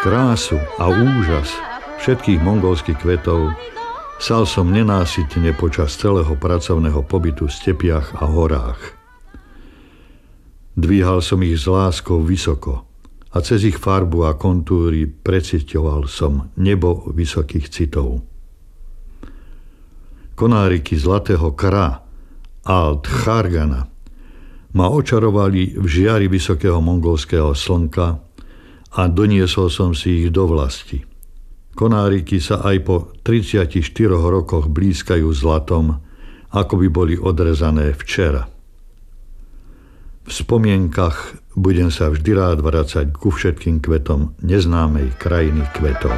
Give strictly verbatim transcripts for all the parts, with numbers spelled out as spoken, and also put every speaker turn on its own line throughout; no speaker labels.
Krásu a úžas všetkých mongolských kvetov sal som nenásytne počas celého pracovného pobytu v stepiach a horách. Dvíhal som ich s láskou vysoko a cez ich farbu a kontúry precíťoval som nebo vysokých citov. Konáriky zlatého kra Alt-Khargana ma očarovali v žiari vysokého mongolského slnka a doniesol som si ich do vlasti. Konáriky sa aj po tridsiatich štyroch rokoch blízkajú zlatom, ako by boli odrezané včera. V spomienkach budem sa vždy rád vracať ku všetkým kvetom neznámej krajiny kvetov.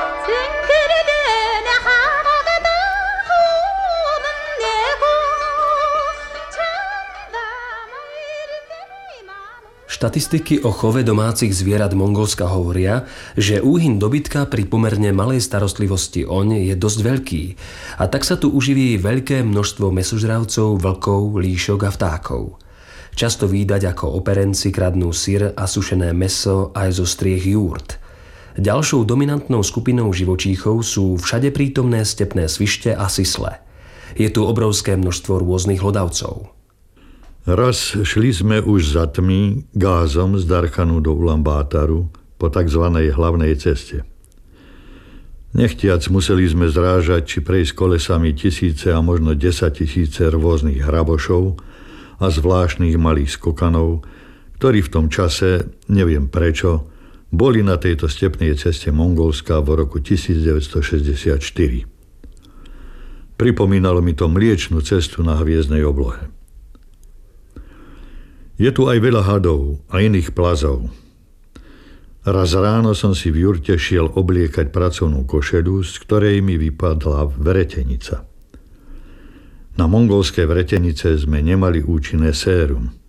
Štatistiky o chove domácich zvierat Mongolska hovoria, že úhyn dobytka pri pomerne malej starostlivosti oň je dosť veľký a tak sa tu uživí veľké množstvo mäsožravcov, vlkov, líšok a vtákov. Často vídať, ako operenci kradnú syr a sušené mäso aj zo striech júrt. Ďalšou dominantnou skupinou živočíchov sú všade prítomné stepné svište a sisle. Je tu obrovské množstvo rôznych hlodavcov.
Raz šli sme už za tmy gázom z Darchanu do Ulaanbátaru po tzv. Hlavnej ceste. Nechtiac museli sme zrážať či prejsť kolesami tisíce a možno desaťtisíce rôznych hrabošov a zvláštnych malých skokanov, ktorí v tom čase, neviem prečo, boli na tejto stepnej ceste Mongolska v roku devätnásťstošesťdesiatštyri. Pripomínalo mi to mliečnu cestu na hviezdnej oblohe. Je tu aj veľa hadov a iných plazov. Raz ráno som si v jurte šiel obliekať pracovnú košeľu, z ktorej mi vypadla vretenica. Na mongolské vretenice sme nemali účinné sérum.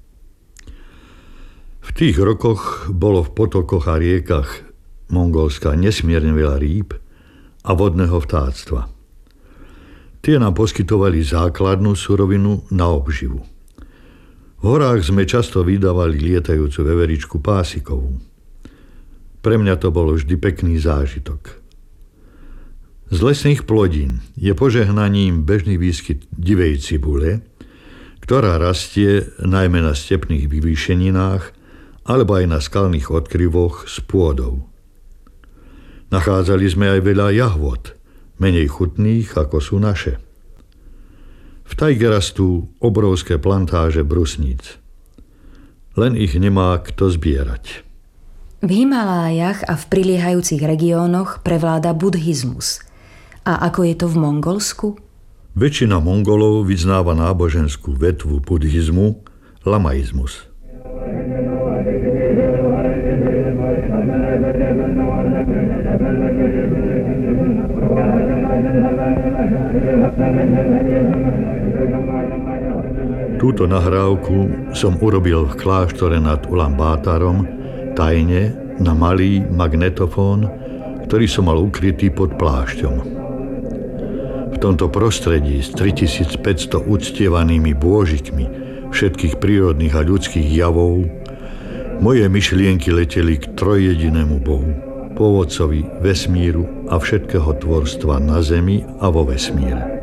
V tých rokoch bolo v potokoch a riekach Mongolska nesmierne veľa rýb a vodného vtáctva. Tie nám poskytovali základnú surovinu na obživu. V horách sme často vydávali lietajúcu veveričku pásikovú. Pre mňa to bolo vždy pekný zážitok. Z lesných plodín je požehnaním bežný výskyt divej cibule, ktorá rastie najmä na stepných vyvýšeninách alebo aj na skalných odkryvoch z pôdov. Nachádzali sme aj veľa jahvod, menej chutných ako sú naše. V tajge rastú obrovské plantáže brusníc. Len ich nemá kto zbierať.
V Himalájach a v priliehajúcich regiónoch prevláda buddhizmus. A ako je to v Mongolsku?
Väčšina Mongolov vyznáva náboženskú vetvu buddhizmu, lamaizmus. Túto nahrávku som urobil v kláštore nad Ulaanbátarom tajne na malý magnetofón, ktorý som mal ukrytý pod plášťom. V tomto prostredí s tritisícpäťsto uctievanými bôžikmi všetkých prírodných a ľudských javov moje myšlienky leteli k trojjedinému Bohu, pôvodcovi vesmíru a všetkého tvorstva na zemi a vo vesmíre.